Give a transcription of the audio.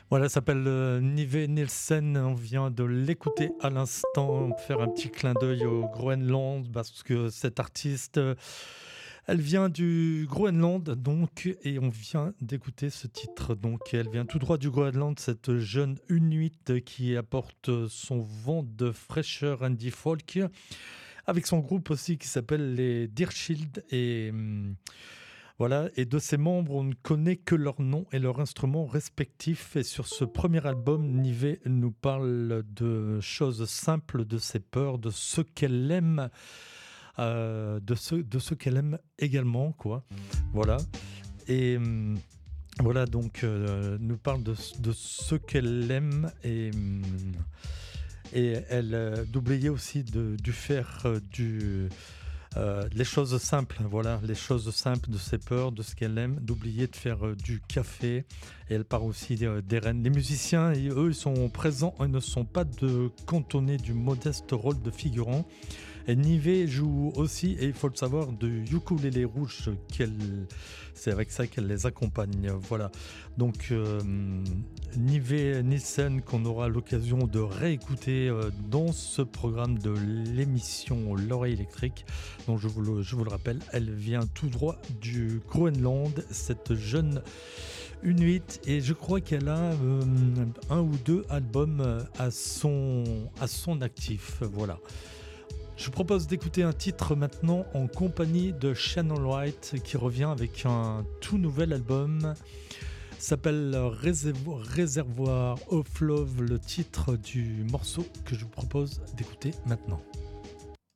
Voilà, ça s'appelle Nive Nielsen. On vient de l'écouter à l'instant. Faire un petit clin d'œil au Groenland parce que cette artiste, elle vient du Groenland donc, et on vient d'écouter ce titre. Donc, elle vient tout droit du Groenland, cette jeune Inuit qui apporte son vent de fraîcheur indie folk avec son groupe aussi qui s'appelle les Deershield et voilà, et de ses membres, on ne connaît que leur nom et leur instrument respectif. Et sur ce premier album, Nive nous parle de choses simples, de ses peurs, de ce qu'elle aime, de ce qu'elle aime également, quoi. Voilà. Et voilà, donc, nous parle de ce qu'elle aime et elle d'oublier aussi du faire les choses simples, voilà, les choses simples de ses peurs, de ce qu'elle aime, d'oublier de faire du café. Et elle parle aussi des rennes. Les musiciens, eux, ils sont présents et ne sont pas cantonnés du modeste rôle de figurant. Et Nive joue aussi, et il faut le savoir, du ukulélé rouge. C'est avec ça qu'elle les accompagne. Voilà. Donc, Nive Nielsen, qu'on aura l'occasion de réécouter dans ce programme de l'émission L'Oreille électrique. Donc, je vous le rappelle, elle vient tout droit du Groenland, cette jeune Inuit, et je crois qu'elle a un ou deux albums à son actif. Voilà. Je vous propose d'écouter un titre maintenant en compagnie de Channel White qui revient avec un tout nouvel album. S'appelle Réservoir of Love, le titre du morceau que je vous propose d'écouter maintenant.